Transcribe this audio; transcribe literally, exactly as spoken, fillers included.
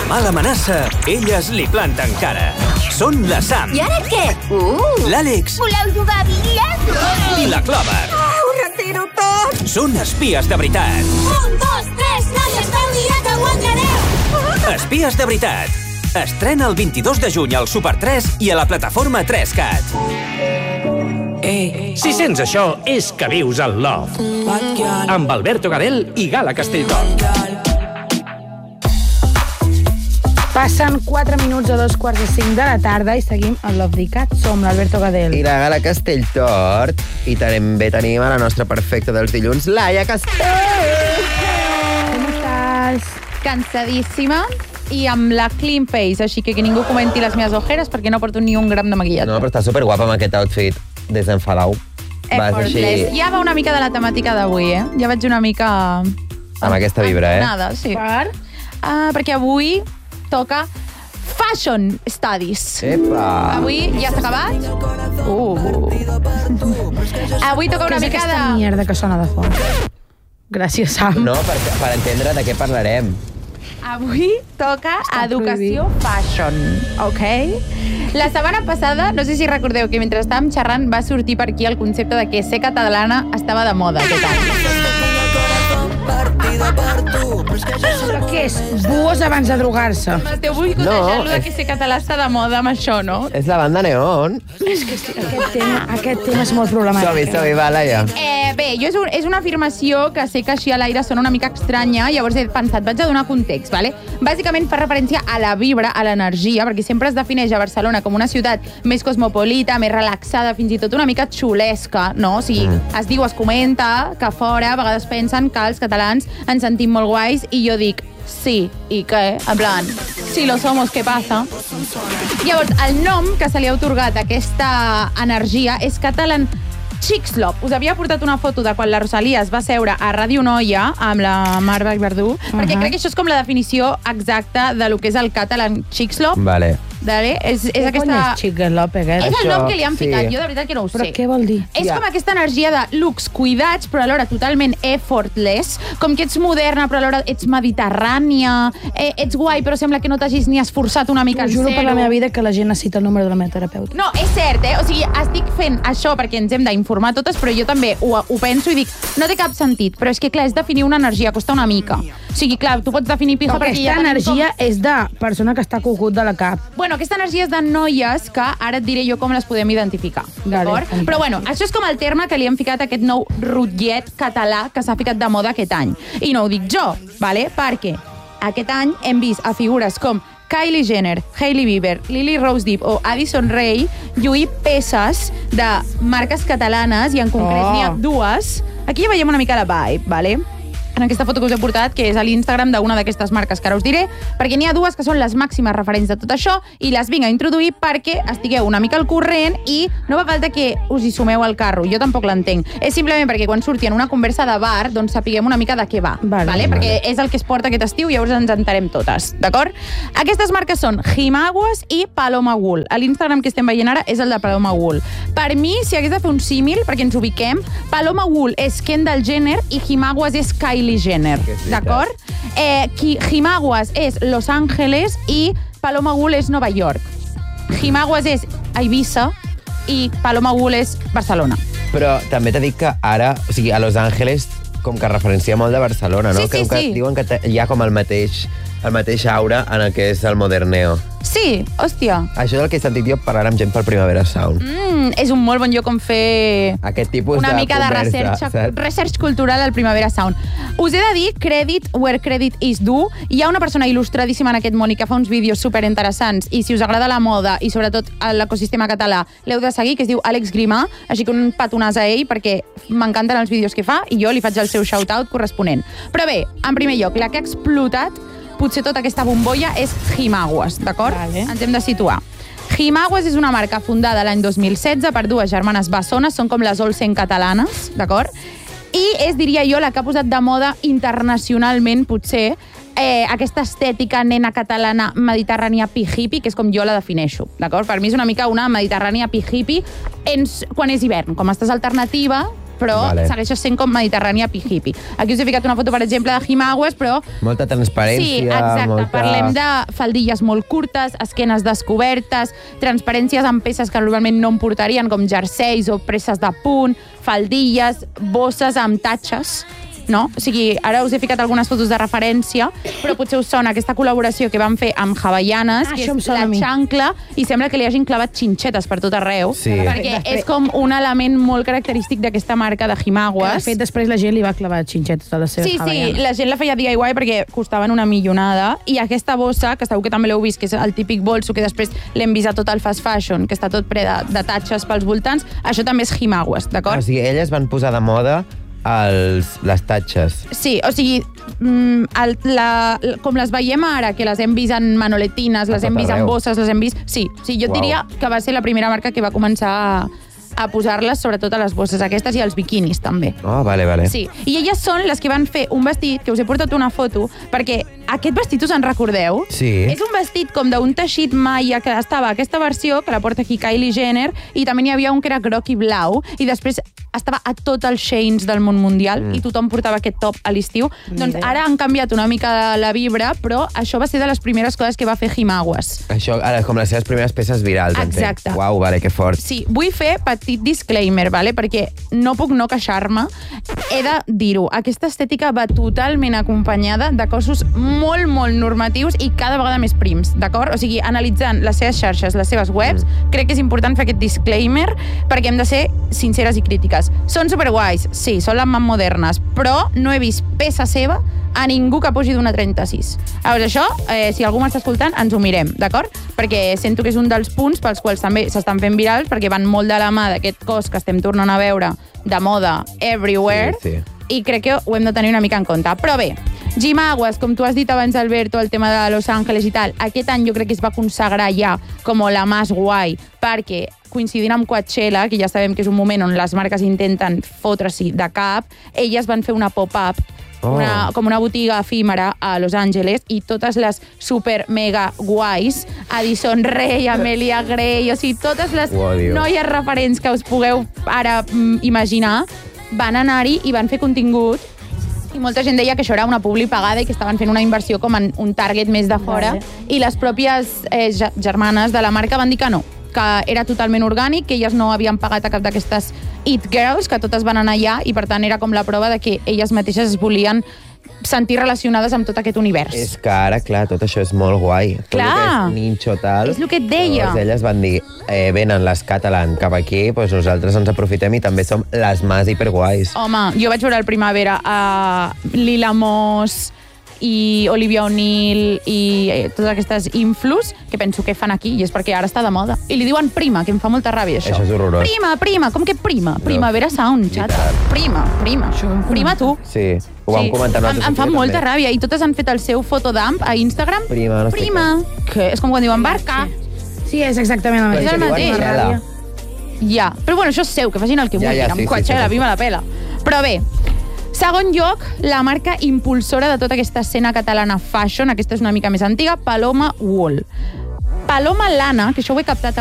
mal amenaça, elles li planten cara. Són la Sam. I ara què? Uh. L'Àlex. Voleu jugar a bitlles? I la Clover. Ah, ho retiro tot. Són espies de veritat. Un, dos, tres, noies, feu mirar que guanyareu. Espies de veritat. Estrena el vint-i-dos de juny al Super tres i a la plataforma tres cat. Si sents això, és que vius al Love. Amb Alberto Gadel i Gala Castelltort. Passen quatre minuts a dos quarts de cinc de la tarda i seguim al Love Dicat. Som l'Alberto Gadel. I la Gala Castelltort. I també tenim a la nostra perfecta dels dilluns, Laia Castell. Com estàs? Cansadíssima i amb la clean face, així que que ningú comenti les meves ojeres perquè no porto ni un gram de maquillatge. No, però està superguapa amb aquest outfit des d'enfadau. Effortless. Ja va una mica de la temàtica d'avui, eh? Ja vaig una mica... Amb aquesta vibra, eh? Nada, sí. Per? Uh, perquè avui toca Fashion Studies. Epa! Avui ja s'ha acabat. Uh. Avui toca una Què és mica aquesta de... mierda que sona de fons? Gràcies, Sam. No, per, per entendre de què parlarem. Avui toca Està educació fashion, ok? La setmana passada, no sé si recordeu que mentre estàvem xerrant va sortir per aquí el concepte de que ser catalana estava de moda aquest any. Però què és? Buos abans de drogar-se. Esteu boicotejant-lo de que ser català està de moda amb això, no? És la banda Neon. És que sí, aquest tema, aquest tema és molt problemàtic. Som-hi, som-hi, va, Laia. Eh, bé, jo és, un, és una afirmació que sé que així a l'aire sona una mica estranya, llavors he pensat, vaig a donar context, vale? Bàsicament fa referència a la vibra, a l'energia, perquè sempre es defineix a Barcelona com una ciutat més cosmopolita, més relaxada, fins i tot una mica xulesca, no? O sigui, mm. es diu, es comenta que fora a vegades pensen que els catalans ens sentim molt guais i jo dic, sí, i què? En plan, si lo somos, què passa? Llavors, el nom que se li ha otorgat a aquesta energia és Catalan Chicslop. Us havia portat una foto de quan la Rosalia es va seure a Ràdio Noia amb la Marta Verdú, uh -huh. perquè crec que això és com la definició exacta de lo que és el Catalan Chicslop. Vale. Vale? És, és aquesta... És Chicslop, aquest? És el nom que li han sí. ficat, jo de veritat que no ho Però sé. què vol dir? És Ja. com aquesta energia de looks cuidats, però alhora totalment effortless, com que ets moderna, però alhora ets mediterrània, eh, ets guai, però sembla que no t'hagis ni esforçat una mica T'ho en juro ser-ho. per la meva vida que la gent necessita el número de la meva terapeuta. No, és cert, eh? O sigui, estic fent això perquè ens hem d'informar totes, però jo també ho, ho penso i dic, no té cap sentit, però és que, clar, és definir una energia, costa una mica. O sigui, clar, tu pots definir pija Però perquè aquesta ja tenim energia és de persona que està cucut de la cap. Com... Bueno, aquesta energia és de noies que ara et diré jo com les podem identificar, d'acord? Vale, Però bueno, això és com el terme que li han ficat a aquest nou rotllet català que s'ha ficat de moda aquest any. I no ho dic jo, vale? Perquè aquest any hem vist a figures com Kylie Jenner, Hailey Bieber, Lily Rose Depp o Addison Rae lluir peces de marques catalanes i en concret Oh. n'hi ha dues. Aquí ja veiem una mica la vibe, vale? En aquesta foto que us he portat, que és a l'Instagram d'una d'aquestes marques que ara us diré, perquè n'hi ha dues que són les màximes referents de tot això i les vinc a introduir perquè estigueu una mica al corrent i no fa falta que us hi sumeu al carro. Jo tampoc l'entenc. És simplement perquè quan surti en una conversa de bar, doncs sapiguem una mica de què va. Vale. Vale? Perquè és el que es porta aquest estiu i llavors ens entarem totes, d'acord? Aquestes marques són Himaguas i Paloma Wool. A l'Instagram que estem veient ara és el de Paloma Wool. Per mi, si hagués de fer un símil, perquè ens ubiquem, Paloma Wool és Kendall Jenner i Himaguas és Kylie Jenner, d'acord? Eh, Himaguas és Los Ángeles i Paloma Wool és Nova York. Himaguas és Eivissa i Paloma Wool és Barcelona. Però també t'he dit que ara, o sigui, a Los Ángeles com que referencia molt de Barcelona, no? Sí, sí, que, sí. Que diuen que hi ha com el mateix, el mateix aura en el que és el moderneo. Sí, hòstia. Això és el que he sentit jo parlar amb gent pel Primavera Sound. Mm, és un molt bon lloc on fer Aquest tipus una de mica de conversa, research, saps? research cultural al Primavera Sound. Us he de dir, credit where credit is due. Hi ha una persona il·lustradíssima en aquest món i que fa uns vídeos superinteressants i si us agrada la moda i sobretot l'ecosistema català l'heu de seguir, que es diu Àlex Grimà, així que un petonàs a ell perquè m'encanten els vídeos que fa i jo li faig el seu shout-out corresponent. Però bé, en primer lloc, la que ha explotat potser tota aquesta bombolla és Himaguas, d'acord? Vale. Ens hem de situar. Himaguas és una marca fundada l'any dos mil setze per dues germanes bessones, són com les Olsen catalanes, d'acord? I és, diria jo, la que ha posat de moda internacionalment, potser, eh, aquesta estètica nena catalana mediterrània pi-hippie, que és com jo la defineixo, d'acord? Per mi és una mica una mediterrània pi-hippie ens, quan és hivern. Com estàs alternativa, però Vale. segueixes sent com mediterrània pi-hippie. Aquí us he ficat una foto, per exemple, de Himaguas, però... Molta transparència. Sí, exacte. Molta... Parlem de faldilles molt curtes, esquenes descobertes, transparències amb peces que normalment no em portarien, com jerseis o presses de punt, faldilles, bosses amb tatxes, no? O sigui, ara us he ficat algunes fotos de referència, però potser us sona aquesta col·laboració que van fer amb Havaianes, Ah, que això em és sona la a mi. xancla, i sembla que li hagin clavat xinxetes per tot arreu, Sí. perquè és com un element molt característic d'aquesta marca de Que, Himaguas. de fet, després la gent li va clavar xinxetes a les seves Sí, sí, havaianes. la gent la feia D I Y perquè costaven una millonada, i aquesta bossa, que segur que també l'heu vist, que és el típic bolso que després l'hem vist a tot el fast fashion, que està tot ple de, de tatxes pels voltants, això també és Himaguas, O d'acord? sigui, elles van posar de moda els, les tatxes. Sí, o sigui, mm, el, la, la, com les veiem ara, que les hem vist en manoletines, les A hem tot vist en arreu. bosses, les hem vist... Sí, sí jo et Uau. diria que va ser la primera marca que va començar a, a posar-les sobretot a les bosses aquestes i als biquinis, també. Oh, vale, vale. Sí, i elles són les que van fer un vestit, que us he portat una foto, perquè aquest vestit us en recordeu? Sí. És un vestit com d'un teixit maia, que estava aquesta versió, que la porta aquí Kylie Jenner, i també n'hi havia un que era groc i blau, i després estava a tot els Sheins del món mundial, mm. i tothom portava aquest top a l'estiu. Doncs idea. ara han canviat una mica la vibra, però això va ser de les primeres coses que va fer Himaguas. Això, ara, com les seves primeres peces virals, Exacte. entenc. Uau, vale, que fort. Sí, vull fer petit disclaimer, vale? Perquè no puc no queixar-me. He de dir-ho, aquesta estètica va totalment acompanyada de cossos molt, molt normatius i cada vegada més prims, d'acord? O sigui, analitzant les seves xarxes, les seves webs, mm. crec que és important fer aquest disclaimer perquè hem de ser sinceres i crítiques. Són superguais, sí, són les més modernes, però no he vist peça seva a ningú que pugi d'una trenta-sis. Llavors, això, eh, si algú m'està escoltant, ens ho mirem, d'acord? Perquè sento que és un dels punts pels quals també s'estan fent virals, perquè van molt de la mà d'aquest cos que estem tornant a veure de moda everywhere, Sí, sí. i crec que ho hem de tenir una mica en compte. Però bé, Himaguas, com tu has dit abans, Alberto, el tema de Los Ángeles i tal, aquest any jo crec que es va consagrar ja com la més guai, perquè coincidint amb Coachella, que ja sabem que és un moment on les marques intenten fotre-s'hi de cap, elles van fer una pop-up, Oh. una, com una botiga efímera a Los Angeles, i totes les super mega guais, Addison Rae, Amelia Gray, o sigui, totes les Ho odio. noies referents que us pugueu ara mm, imaginar, van anar-hi i van fer contingut, i molta gent deia que això era una publi pagada i que estaven fent una inversió com en un target més de fora, Vale. i les pròpies eh, ge- germanes de la marca van dir que no, que era totalment orgànic, que elles no havien pagat a cap d'aquestes It Girls, que totes van anar allà, i per tant era com la prova de que elles mateixes es volien sentir relacionades amb tot aquest univers. És que ara, clar, tot això és molt guai. Tot Clar. el que és ninxo tal. És el que et deia. Llavors elles van dir, eh, venen les Catalan cap aquí, doncs nosaltres ens aprofitem i també som les més hiperguais. Home, jo vaig veure al Primavera a Lila Moss i Olivia O'Neill i eh, totes aquestes influs que penso que fan aquí, i és perquè ara està de moda. I li diuen prima, que em fa molta ràbia, això. Això és horrorós. Prima, prima, com que prima? Primavera Sound, xata. Literal. Prima, prima. Prima tu. Sí, ho vam comentar em, nosaltres. em fa aquí molta també. ràbia. I totes han fet el seu fotodump a Instagram. Prima, no sé Prima. Que és com quan diuen barca. Sí, és exactament el Però És mateix. el això mateix. diuen Una Coachella. Ja, però bueno, això és seu, que facin el que Ja, vulguin. ja, sí, amb sí, Coachella, sí, sí. viva la pela. Però bé, segon lloc, la marca impulsora de tota aquesta escena catalana fashion, aquesta és una mica més antiga, Paloma Wool. Paloma Lana, que això ho he captat